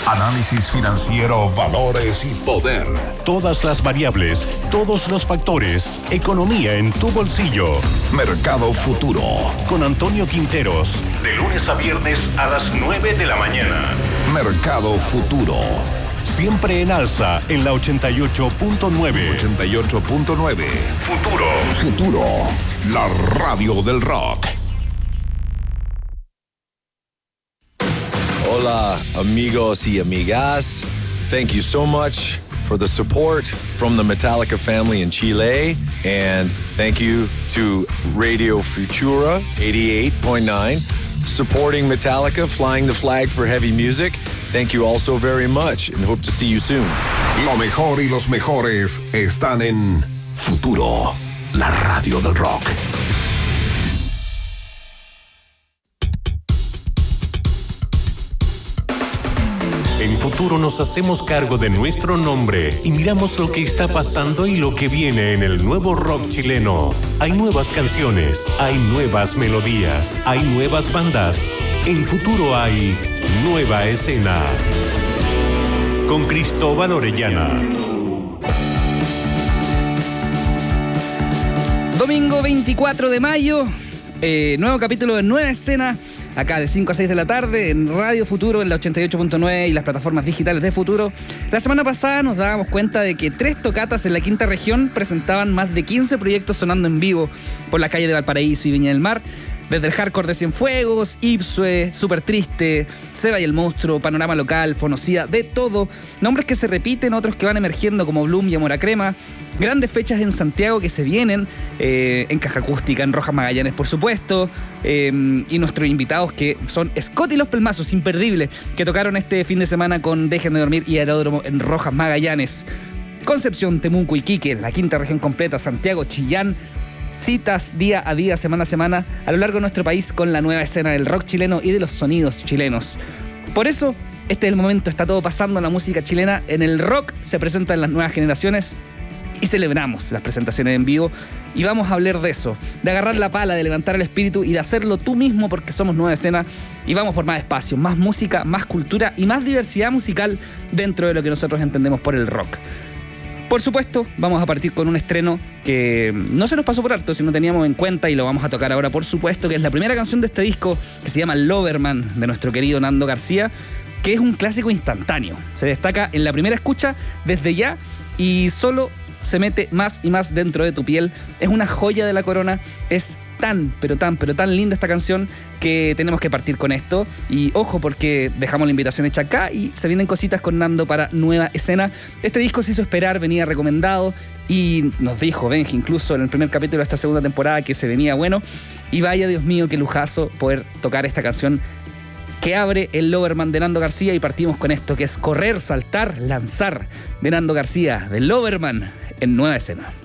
Análisis financiero, valores y poder. Todas las variables, todos los factores. Economía en tu bolsillo. Mercado Futuro. Con Antonio Quinteros. De lunes a viernes a las 9 de la mañana. Mercado Futuro. Siempre en alza en la 88.9. 88.9. Futuro. Futuro. La radio del rock. Hola, amigos y amigas. Thank you so much for the support from the Metallica family in Chile. And thank you to Radio Futura 88.9, supporting Metallica, flying the flag for heavy music. Thank you all so very much and hope to see you soon. Lo mejor y los mejores están en Futuro, la radio del rock. En Futuro nos hacemos cargo de nuestro nombre y miramos lo que está pasando y lo que viene en el nuevo rock chileno. Hay nuevas canciones, hay nuevas melodías, hay nuevas bandas. En Futuro hay nueva escena. Con Cristóbal Orellana. Domingo 24 de mayo, nuevo capítulo de Nueva Escena. Acá de 5 a 6 de la tarde en Radio Futuro, en la 88.9 y las plataformas digitales de Futuro. La semana pasada nos dábamos cuenta de que 3 tocatas en la quinta región presentaban más de 15 proyectos sonando en vivo por la calle de Valparaíso y Viña del Mar. Desde el hardcore de Cienfuegos, Ipsue, Súper Triste, Seba y el Monstruo, Panorama Local, Fonocida, de todo. Nombres que se repiten, otros que van emergiendo como Bloom y Amor a Crema. Grandes fechas en Santiago que se vienen, en Caja Acústica, en Rojas Magallanes, por supuesto. Y nuestros invitados que son Scott y los Pelmazos, imperdibles, que tocaron este fin de semana con Dejen de Dormir y Aeródromo en Rojas Magallanes. Concepción, Temuco, Iquique, la quinta región completa, Santiago, Chillán. Citas día a día, semana a semana, a lo largo de nuestro país con la nueva escena del rock chileno y de los sonidos chilenos. Por eso, este es el momento, está todo pasando en la música chilena. En el rock se presentan las nuevas generaciones y celebramos las presentaciones en vivo. Y vamos a hablar de eso, de agarrar la pala, de levantar el espíritu y de hacerlo tú mismo porque somos Nueva Escena. Y vamos por más espacio, más música, más cultura y más diversidad musical dentro de lo que nosotros entendemos por el rock. Por supuesto, vamos a partir con un estreno que no se nos pasó por alto, si no teníamos en cuenta, y lo vamos a tocar ahora, por supuesto, que es la primera canción de este disco, que se llama Loverman, de nuestro querido Nando García, que es un clásico instantáneo. Se destaca en la primera escucha desde ya y solo se mete más y más dentro de tu piel. Es una joya de la corona, es tan linda esta canción que tenemos que partir con esto. Y ojo, porque dejamos la invitación hecha acá y se vienen cositas con Nando para Nueva Escena. Este disco se hizo esperar, venía recomendado y nos dijo Benji incluso en el primer capítulo de esta segunda temporada que se venía bueno. Y vaya, Dios mío, qué lujazo poder tocar esta canción que abre el Loverman de Nando García, y partimos con esto que es Correr, Saltar, Lanzar de Nando García, de Loverman en Nueva Escena.